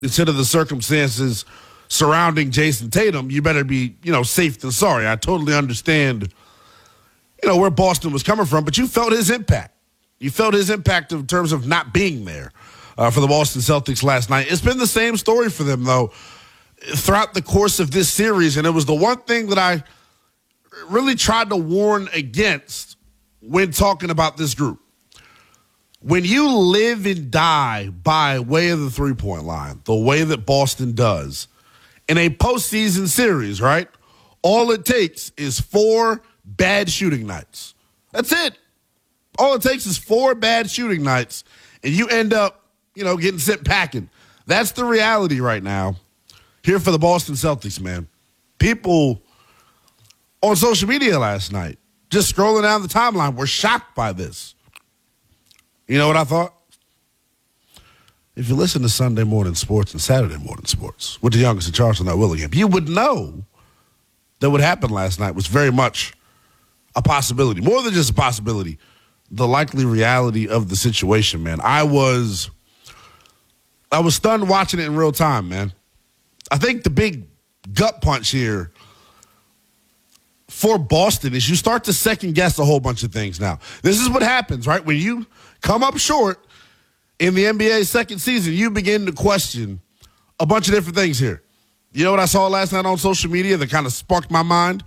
consider the circumstances surrounding Jason Tatum, you better be, safe than sorry. I totally understand, where Boston was coming from, but you felt his impact. You felt his impact in terms of not being there for the Boston Celtics last night. It's been the same story for them, though, throughout the course of this series, and it was the one thing that I really tried to warn against when talking about this group. When you live and die by way of the three-point line, the way that Boston does, in a postseason series, right, all it takes is 4 bad shooting nights. That's it. All it takes is 4 bad shooting nights, and you end up, getting sent packing. That's the reality right now here for the Boston Celtics, man. People on social media last night, just scrolling down the timeline, were shocked by this. You know what I thought? If you listen to Sunday Morning Sports and Saturday Morning Sports with the youngest in Charleston, that Willingham, you would know that what happened last night was very much a possibility. More than just a possibility, the likely reality of the situation, man. I was stunned watching it in real time, man. I think the big gut punch here for Boston is you start to second guess a whole bunch of things now. This is what happens, right? When you come up short in the NBA second season, you begin to question a bunch of different things here. You know what I saw last night on social media that kind of sparked my mind?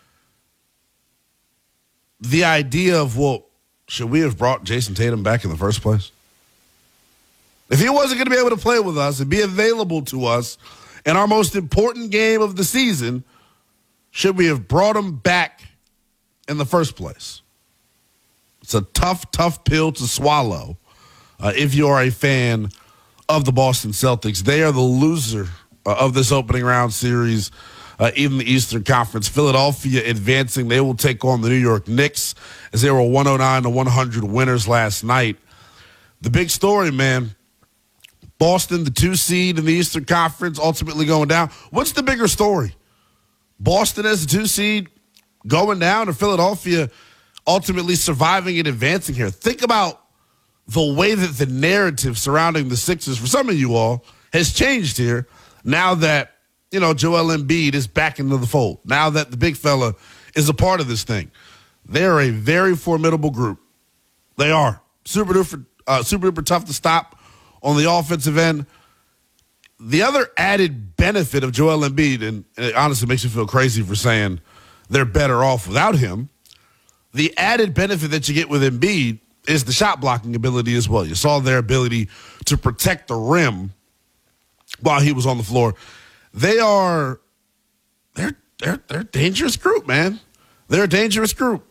The idea of, well, should we have brought Jason Tatum back in the first place? If he wasn't going to be able to play with us and be available to us in our most important game of the season, should we have brought him back in the first place? It's a tough, tough pill to swallow if you are a fan of the Boston Celtics. They are the loser of this opening round series in the Eastern Conference. Philadelphia advancing. They will take on the New York Knicks as they were 109-100 winners last night. The big story, man, Boston, the 2 seed in the Eastern Conference, ultimately going down. What's the bigger story? Boston as a 2 seed going down, or Philadelphia ultimately surviving and advancing here? Think about the way that the narrative surrounding the Sixers, for some of you all, has changed here now that, Joel Embiid is back into the fold. Now that the big fella is a part of this thing. They're a very formidable group. They are. Super duper tough to stop on the offensive end. The other added benefit of Joel Embiid, and it honestly makes you feel crazy for saying they're better off without him, the added benefit that you get with Embiid is the shot blocking ability as well. You saw their ability to protect the rim while he was on the floor. They're a dangerous group, man. They're a dangerous group.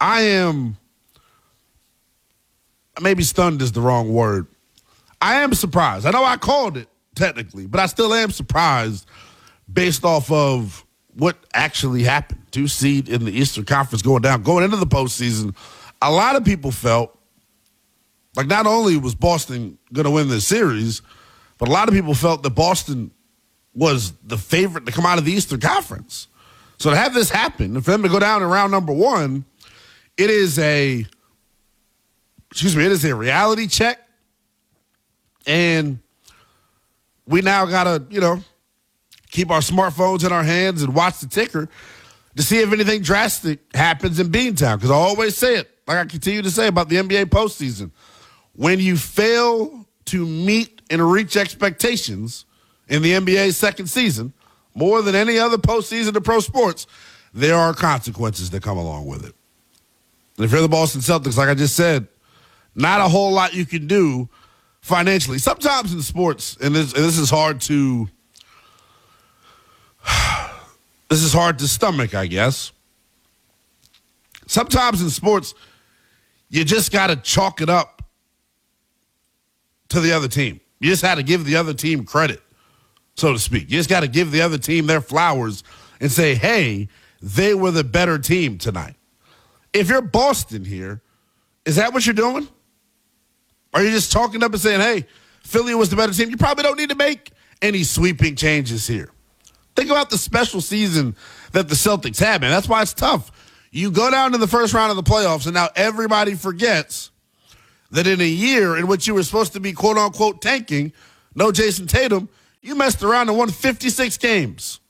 Maybe stunned is the wrong word. I am surprised. I know I called it technically, but I still am surprised based off of what actually happened. 2 seed in the Eastern Conference going down, going into the postseason. A lot of people felt like not only was Boston going to win this series, but a lot of people felt that Boston was the favorite to come out of the Eastern Conference. So to have this happen, for them to go down in round number 1, it is a reality check. And we now got to, keep our smartphones in our hands and watch the ticker to see if anything drastic happens in Beantown. Because I always say it, like I continue to say about the NBA postseason. When you fail to meet and reach expectations in the NBA second season, more than any other postseason of pro sports, there are consequences that come along with it. And if you're the Boston Celtics, like I just said, not a whole lot you can do financially. Sometimes in sports, and this is hard to stomach, I guess. Sometimes in sports, you just got to chalk it up to the other team. You just had to give the other team credit, so to speak. You just got to give the other team their flowers and say, hey, they were the better team tonight. If you're Boston here, is that what you're doing? Are you just chalking up and saying, hey, Philly was the better team? You probably don't need to make any sweeping changes here. Think about the special season that the Celtics had, man. That's why it's tough. You go down to the first round of the playoffs, and now everybody forgets that in a year in which you were supposed to be, quote-unquote, tanking, no Jason Tatum, You messed around and won 56 games.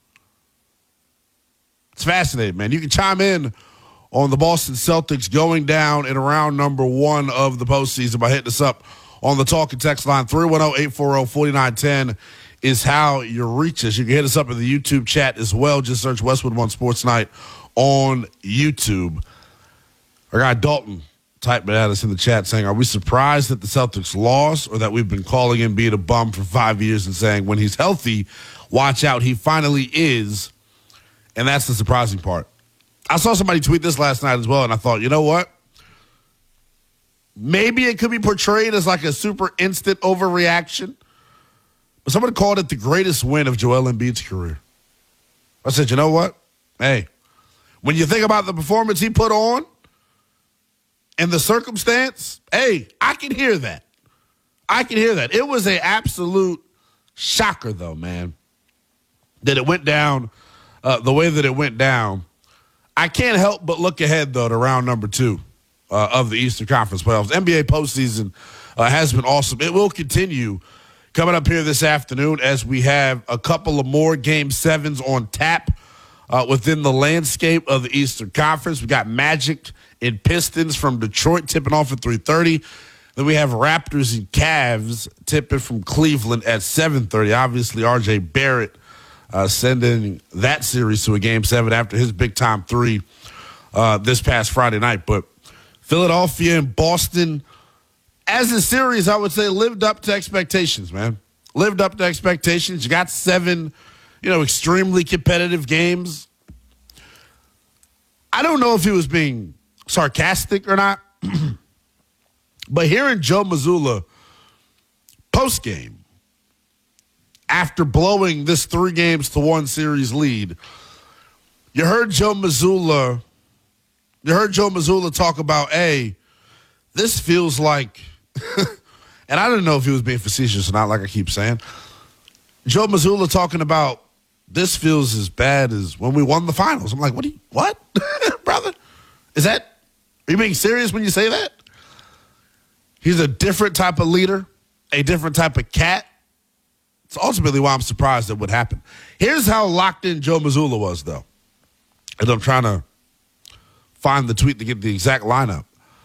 It's fascinating, man. You can chime in on the Boston Celtics going down in round number 1 of the postseason by hitting us up on the talk and text line. 310-840-4910 is how you reach us. You can hit us up in the YouTube chat as well. Just search Westwood One Sports Night on YouTube. Our guy Dalton typing at us in the chat saying, are we surprised that the Celtics lost, or that we've been calling him being a bum for 5 years and saying when he's healthy, watch out, he finally is. And that's the surprising part. I saw somebody tweet this last night as well, and I thought, you know what? Maybe it could be portrayed as like a super instant overreaction, but somebody called it the greatest win of Joel Embiid's career. I said, you know what? Hey, when you think about the performance he put on and the circumstance, hey, I can hear that. I can hear that. It was an absolute shocker, though, man, that it went down the way that it went down. I can't help but look ahead, though, to round number 2 of the Eastern Conference playoffs. NBA postseason has been awesome. It will continue coming up here this afternoon as we have a couple of more Game 7s on tap within the landscape of the Eastern Conference. We got Magic and Pistons from Detroit tipping off at 3:30. Then we have Raptors and Cavs tipping from Cleveland at 7:30. Obviously, R.J. Barrett sending that series to a Game 7 after his big-time 3 this past Friday night. But Philadelphia and Boston, as a series, I would say lived up to expectations, man. Lived up to expectations. You got 7, extremely competitive games. I don't know if he was being sarcastic or not, but hearing Joe Mazzulla post-game, after blowing this 3-1 series lead, you heard Joe Mazzulla talk about, hey, this feels like, and I didn't know if he was being facetious or not, like I keep saying. Joe Mazzulla talking about, this feels as bad as when we won the finals. I'm like, what? Brother? Are you being serious when you say that? He's a different type of leader, a different type of cat. It's ultimately why I'm surprised at what happened. Here's how locked in Joe Mazzulla was, though. And I'm trying to find the tweet to get the exact lineup.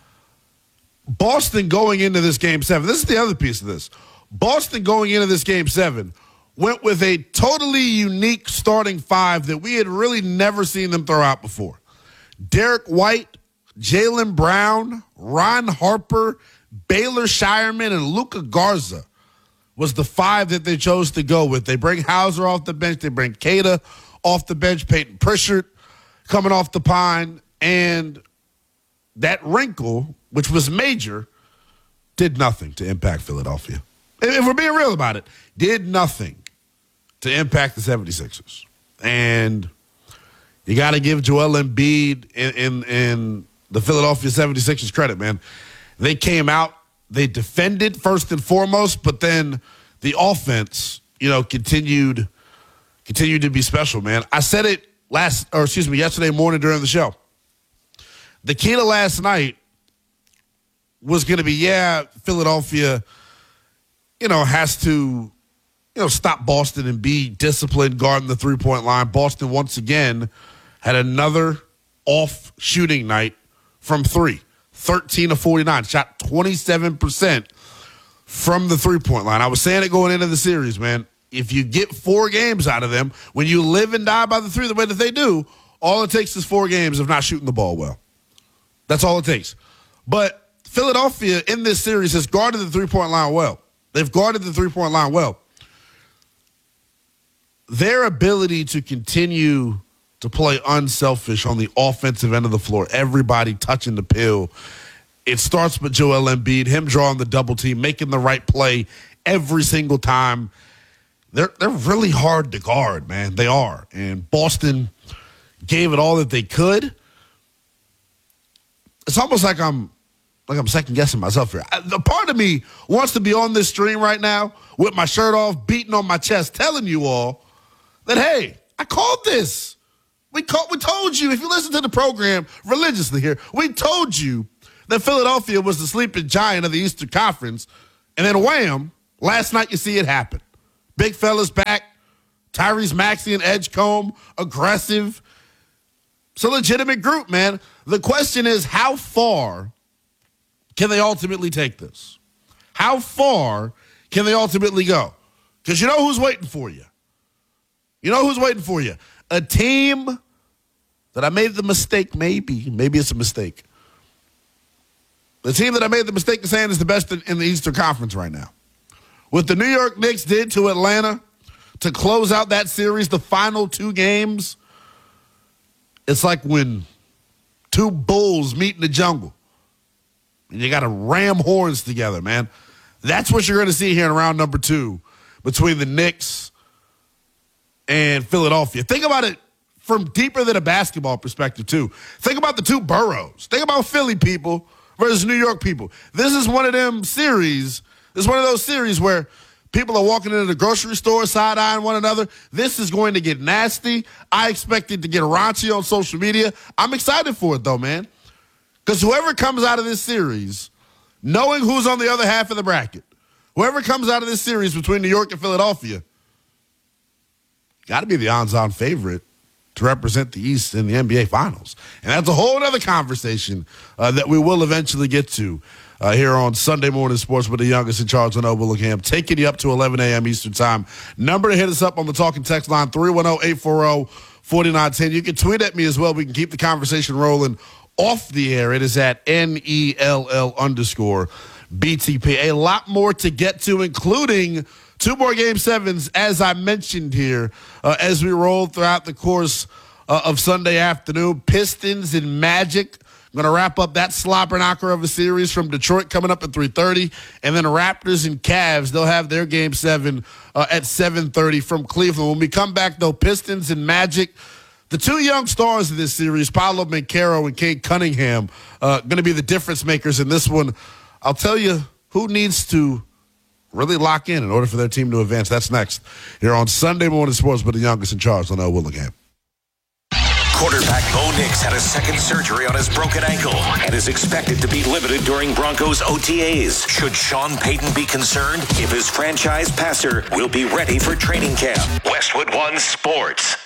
Boston going into this Game 7, this is the other piece of this. Boston going into this Game 7 went with a totally unique starting 5 that we had really never seen them throw out before. Derek White, Jaylen Brown, Ron Harper, Baylor Shireman, and Luka Garza was the 5 that they chose to go with. They bring Hauser off the bench. They bring Queta off the bench. Peyton Pritchard coming off the pine. And that wrinkle, which was major, did nothing to impact Philadelphia. If we're being real about it, did nothing to impact the 76ers. And you got to give Joel Embiid in the Philadelphia 76ers credit, man. They came out, they defended first and foremost, but then the offense, continued to be special, man. I said it yesterday morning during the show. The key to last night was going to be, Philadelphia, has to, stop Boston and be disciplined, guarding the 3-point line. Boston, once again, had another off shooting night from 3. 13 of 49, shot 27% from the 3-point line. I was saying it going into the series, man. If you get 4 games out of them, when you live and die by the 3 the way that they do, all it takes is 4 games of not shooting the ball well. That's all it takes. But Philadelphia in this series has guarded the 3-point line well. They've guarded the 3-point line well. Their ability to continue to play unselfish on the offensive end of the floor, everybody touching the pill. It starts with Joel Embiid, him drawing the double team, making the right play every single time. They're really hard to guard, man. They are. And Boston gave it all that they could. It's almost like I'm second guessing myself here. The part of me wants to be on this stream right now with my shirt off, beating on my chest, telling you all that, hey, I called this. We told you, if you listen to the program religiously here, we told you that Philadelphia was the sleeping giant of the Eastern Conference, and then wham, last night you see it happen. Big fellas back. Tyrese Maxey and Edgecombe, aggressive. It's a legitimate group, man. The question is, how far can they ultimately take this? How far can they ultimately go? Because you know who's waiting for you. You know who's waiting for you. A team that I made the mistake, maybe it's a mistake. The team that I made the mistake of saying is the best in the Eastern Conference right now. What the New York Knicks did to Atlanta to close out that series, the final 2 games, it's like when 2 bulls meet in the jungle. And you got to ram horns together, man. That's what you're going to see here in round number 2 between the Knicks and Philadelphia. Think about it from deeper than a basketball perspective, too. Think about the 2 boroughs. Think about Philly people versus New York people. This is one of them series. This is one of those series where people are walking into the grocery store side-eyeing one another. This is going to get nasty. I expect it to get raunchy on social media. I'm excited for it, though, man. Because whoever comes out of this series, knowing who's on the other half of the bracket, whoever comes out of this series between New York and Philadelphia, got to be the odds-on favorite to represent the East in the NBA Finals. And that's a whole other conversation that we will eventually get to here on Sunday Morning Sports with the youngest in charge, Leno Willingham, taking you up to 11 a.m. Eastern Time. Number to hit us up on the talking text line, 310-840-4910. You can tweet at me as well. We can keep the conversation rolling off the air. It is at NELL_BTP. A lot more to get to, including 2 more Game 7s, as I mentioned here, as we roll throughout the course of Sunday afternoon. Pistons and Magic. I'm going to wrap up that slobber knocker of a series from Detroit coming up at 3:30. And then Raptors and Cavs, they'll have their Game 7 at 7:30 from Cleveland. When we come back, though, Pistons and Magic, the 2 young stars of this series, Paolo Banchero and Cade Cunningham, going to be the difference makers in this one. I'll tell you who needs to really lock in order for their team to advance. That's next here on Sunday Morning Sports with the youngest in charge, Leno Willingham. Quarterback Bo Nix had a second surgery on his broken ankle and is expected to be limited during Broncos OTAs. Should Sean Payton be concerned if his franchise passer will be ready for training camp? Westwood One Sports.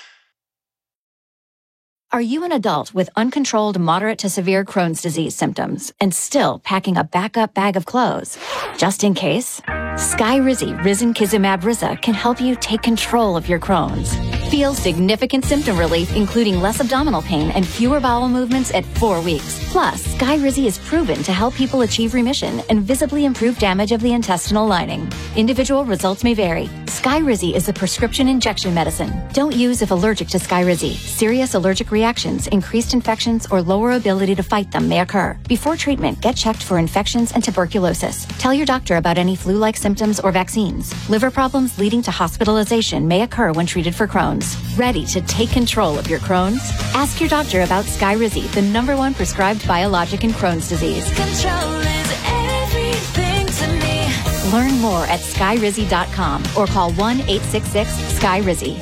Are you an adult with uncontrolled moderate to severe Crohn's disease symptoms and still packing a backup bag of clothes? Just in case, Skyrizi Risankizumab Riza can help you take control of your Crohn's. Feel significant symptom relief, including less abdominal pain and fewer bowel movements at 4 weeks. Plus, Skyrizi is proven to help people achieve remission and visibly improve damage of the intestinal lining. Individual results may vary. Skyrizi is a prescription injection medicine. Don't use if allergic to Skyrizi. Serious allergic reactions, increased infections, or lower ability to fight them may occur. Before treatment, get checked for infections and tuberculosis. Tell your doctor about any flu-like symptoms or vaccines. Liver problems leading to hospitalization may occur when treated for Crohn's. Ready to take control of your Crohn's? Ask your doctor about Skyrizi, the #1 prescribed biologic in Crohn's disease. Control is everything to me. Learn more at skyrizi.com or call 1-866-SKYRIZI.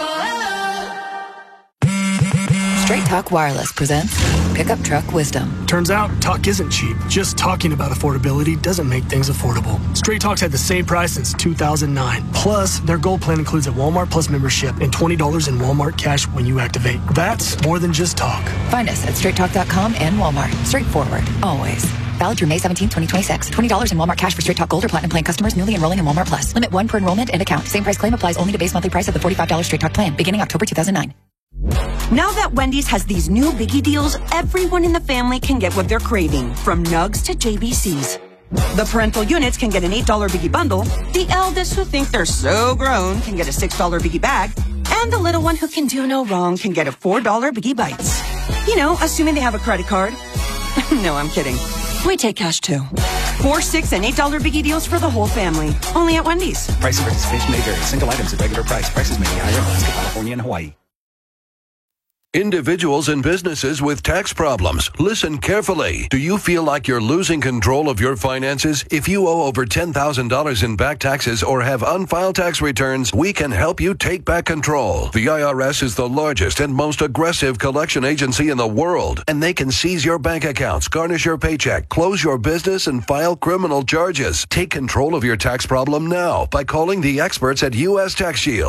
Straight Talk Wireless presents Pickup Truck Wisdom. Turns out, talk isn't cheap. Just talking about affordability doesn't make things affordable. Straight Talk's had the same price since 2009. Plus, their Gold plan includes a Walmart Plus membership and $20 in Walmart cash when you activate. That's more than just talk. Find us at straighttalk.com and Walmart. Straightforward, always. Valid through May 17, 2026. $20 in Walmart cash for Straight Talk Gold or Platinum plan customers newly enrolling in Walmart Plus. Limit 1 per enrollment and account. Same price claim applies only to base monthly price of the $45 Straight Talk plan, beginning October 2009. Now that Wendy's has these new biggie deals, everyone in the family can get what they're craving, from nugs to JBCs. The parental units can get an $8 biggie bundle, the eldest who think they're so grown can get a $6 biggie bag, and the little one who can do no wrong can get a $4 biggie bites. You know, assuming they have a credit card. No, I'm kidding. We take cash too. 4, 6, and $8 biggie deals for the whole family. Only at Wendy's. Price and participation may vary. Single items at regular price. Prices may be higher in Alaska, California, and Hawaii. Individuals and businesses with tax problems, listen carefully. Do you feel like you're losing control of your finances? If you owe over $10,000 in back taxes or have unfiled tax returns, we can help you take back control. The IRS is the largest and most aggressive collection agency in the world, and they can seize your bank accounts, garnish your paycheck, close your business, and file criminal charges. Take control of your tax problem now by calling the experts at U.S. Tax Shield.